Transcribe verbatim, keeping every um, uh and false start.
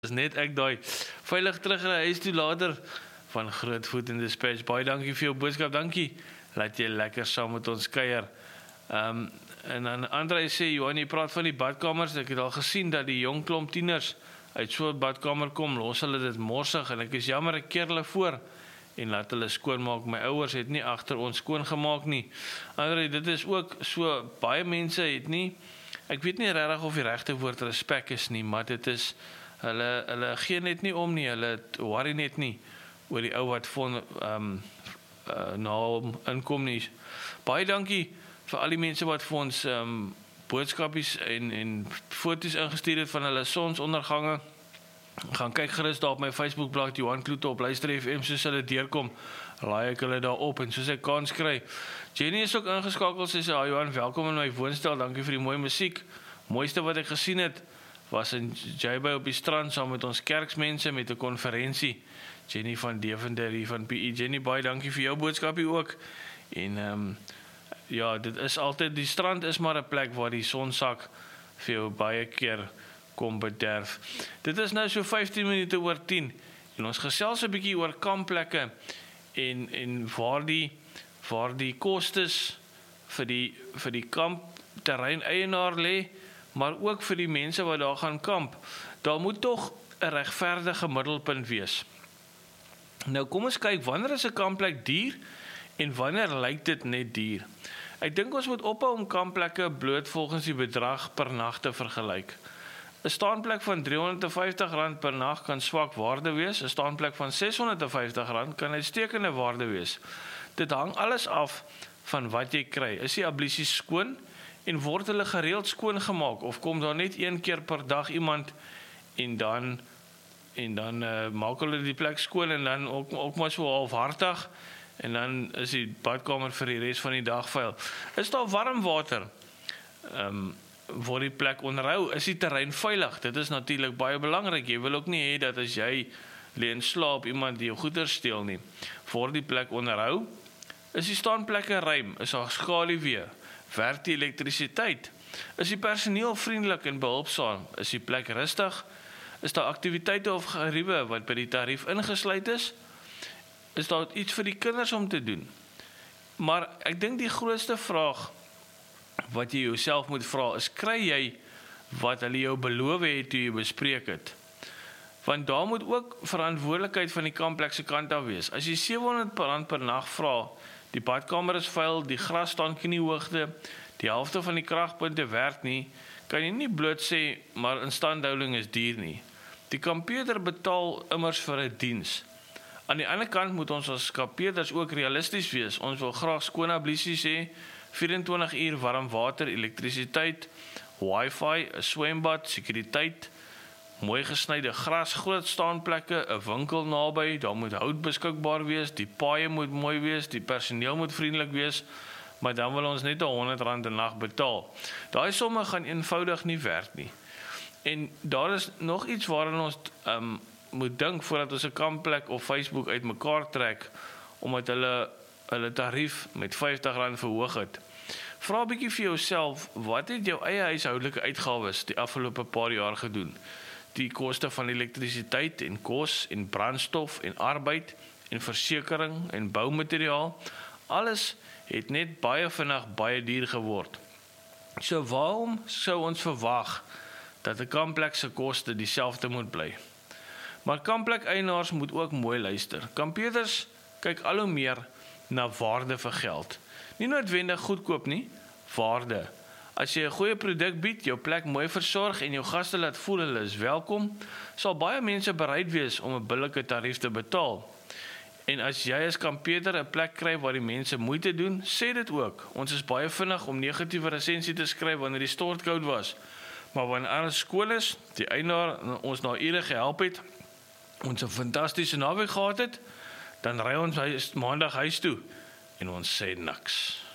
Dis net ek daai veilig terug na huis toe later van Grootvoet en Dispatch. Baie dankie vir jou boodskap, dankie. Laat jy lekker saam met ons kuier. Um, en dan André sê, Johan, jy praat van die badkamers. Ek het al gesien dat die jong klomp tieners uit so 'n badkamer kom, los hulle dit morsig en ek is jammer, ek keer hulle voor en laat hulle skoonmaak. My ouers het nie agter ons skoon gemaak nie. André, dit is ook so, baie mense het nie, ek weet nie regtig of die regte woord respek is nie, maar dit is, hulle, hulle gee net nie om nie, hulle worry net nie oor die ou wat von, um, uh, na hom inkom nie. Baie dankie vir al die mense wat vir ons um, boodskapies en, en foto's ingestuur het van hulle sonsondergange. Gaan kyk gerus daar op my Facebookblad Johan Kloete op Luister F M, soos hulle deurkom, laai ek hulle daar op en soos ek kans kry. Jenny is ook ingeskakel, sy sê, ah, Johan, welkom in my woonstel, dankie vir die mooie musiek. Mooiste wat ek gesien het, was in J-Bay op die strand, saam met ons kerksmense met 'n konferensie. Jenny van Deventer hier van P E. Jenny, baie dankie vir jou boodskapie ook. En um, ja, dit is altyd, die strand is maar 'n plek waar die sonsak vir jou baie keer kom bederf. Dit is nou so vyftien minute oor tien en ons gesels 'n bietjie oor kampplekke en en waar die waar die kostes vir die vir die kampterrein eienaar lê, maar ook vir die mense wat daar gaan kamp. Daar moet tog 'n regverdige middelpunt wees. Nou kom ons kyk, wanneer is 'n kampplek duur en wanneer lyk dit net duur? Ek dink ons moet ophou om kampplekke bloot volgens die bedrag per nag te vergelyk. 'n Staanplek van driehonderdvyftig rand per nag kan swak waarde wees, 'n staanplek van seshonderdvyftig rand kan uitstekende waarde wees. Dit hang alles af van wat jy kry. Is die abliesies skoon en word hulle gereeld skoon gemaak of kom daar net een keer per dag iemand en dan en dan uh, maak hulle die plek skoon en dan ook, ook maar so halfhartig en dan is die badkamer vir die res van die dag vuil. Is daar warm water? Ehm um, word die plek onderhou, is die terrein veilig? Dit is natuurlik baie belangrik. Jy wil ook nie hê dat as jy lê en slaap iemand die jou goeder steel nie. Word die plek onderhou? Is die staanplekke ruim? Is daar skaduwee? Werk die elektrisiteit? Is die personeel vriendelik en behulpsaam? Is die plek rustig? Is daar aktiwiteite of geriewe wat by die tarief ingesluit is? Is daar iets vir die kinders om te doen? Maar ek dink die grootste vraag wat jy jouself moet vra is, kry jy wat hulle jou beloof het toe jy bespreek het? Want daar moet ook verantwoordelikheid van die kamplek se kant af wees. As jy sewehonderd rand per nag vra, die badkamer is vuil, die gras staan kniehoogte, die helfte van die kragpunte werk nie, kan jy nie bloot sê, maar instandhouding is duur nie. Die kampeerder betaal immers vir 'n diens. Aan die ander kant moet ons as kampeerders ook realisties wees. Ons wil graag skoon abliesies hê, vyf-en-twintig uur warm water, elektrisiteit, wifi, 'n swembad, sekuriteit, mooi gesnyde gras, groot staanplekke, 'n winkel naby, daar moet hout beskikbaar wees, die paaie moet mooi wees, die personeel moet vriendelik wees, maar dan wil ons net honderd rand 'n nag betaal. Daai somme gaan eenvoudig nie werk nie. En daar is nog iets waaraan ons um, moet dink voordat ons 'n kampplek of Facebook uitmekaar trek, omdat hulle hulle tarief met vyftig rand verhoog het. Vra 'n bietjie vir jouself, wat het jou eie huishoudelike uitgawes die afgelope paar jaar gedoen? Die koste van elektrisiteit en kos en brandstof en arbeid en versekering en boumateriaal, alles het net baie vinnig baie duur geword. So waarom sou ons verwag dat 'n kampplek se koste dieselfde moet bly? Maar kampplek eienaars moet ook mooi luister. Kampeerders kyk al hoe meer na waarde vir geld. Nie noodwendig goedkoop nie, waarde. As jy 'n goeie produk bied, jou plek mooi versorg en jou gaste laat voel hulle is welkom, sal baie mense bereid wees om 'n billike tarief te betaal. En as jy as kampeerder 'n plek kry waar die mense moeite doen, sê dit ook. Ons is baie vinnig om negatiewe resensie te skryf wanneer die stort koud was. Maar wanneer alles skoon is, die eienaar ons na ure gehelp het, ons 'n fantastiese naweek gehad het, dan ry ons huis, maandag huis toe en ons sê niks.